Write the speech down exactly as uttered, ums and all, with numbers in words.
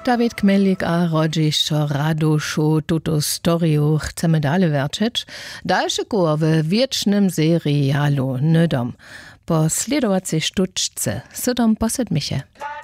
David Kmelik a Rodzišo Radošo tuto storiju chcemy dalej wierczyć. Dalsze koło w wiecznym serialu Nydom. Po sledowacej sztuczce sydom posedmisie.